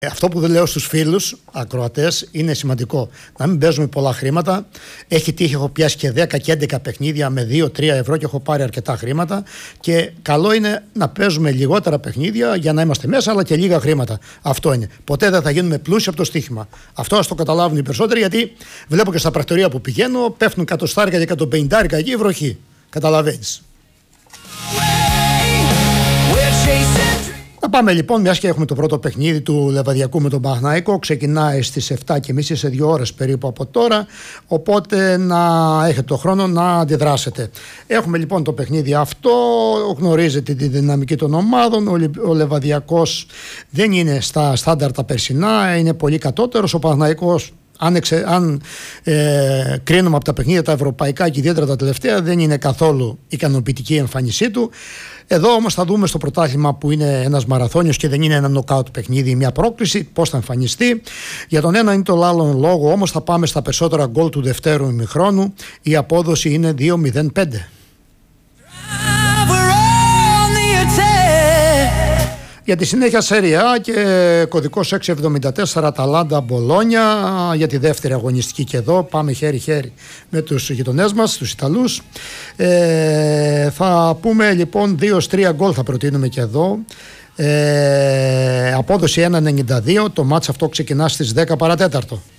Αυτό που δεν λέω στους φίλους ακροατές είναι σημαντικό. Να μην παίζουμε πολλά χρήματα. Έχει τύχει, έχω πιάσει και 10 και 11 παιχνίδια με 2-3 ευρώ και έχω πάρει αρκετά χρήματα. Και καλό είναι να παίζουμε λιγότερα παιχνίδια για να είμαστε μέσα, αλλά και λίγα χρήματα. Αυτό είναι. Ποτέ δεν θα γίνουμε πλούσιοι από το στοίχημα. Αυτό ας το καταλάβουν οι περισσότεροι, γιατί βλέπω και στα πρακτορία που πηγαίνω πέφτουν 100 και 150 εκεί βροχή. Καταλαβαίνεις. Να πάμε λοιπόν, μιας και έχουμε το πρώτο παιχνίδι του Λεβαδιακού με τον Παναθηναϊκό. Ξεκινάει στις 7:30, σε 2 ώρες περίπου από τώρα. Οπότε να έχετε το χρόνο να αντιδράσετε. Έχουμε λοιπόν το παιχνίδι αυτό. Γνωρίζετε τη δυναμική των ομάδων. Ο Λεβαδιακός δεν είναι στα στάνταρ τα περσινά, είναι πολύ κατώτερος. Ο Παναθηναϊκός, αν κρίνουμε από τα παιχνίδια τα ευρωπαϊκά και ιδιαίτερα τα τελευταία, δεν είναι καθόλου ικανοποιητική η εμφάνισή του. Εδώ όμως θα δούμε στο πρωτάθλημα, που είναι ένας μαραθώνιος και δεν είναι ένα νοκάουτ παιχνίδι, μια πρόκληση, πώς θα εμφανιστεί. Για τον ένα ή τον άλλον λόγο όμως θα πάμε στα περισσότερα γκολ του δευτέρου ημιχρόνου. Η απόδοση είναι 2-0-5. Για τη συνέχεια Serie A και κωδικός 674 Αταλάντα Μπολόνια για τη δεύτερη αγωνιστική, και εδώ πάμε χέρι-χέρι με τους γειτονές μας, τους Ιταλούς. Θα πούμε λοιπόν 2-3 γκολ θα προτείνουμε και εδώ. Απόδοση 1,92. Το μάτς αυτό ξεκινά στις 10 παρατέταρτο.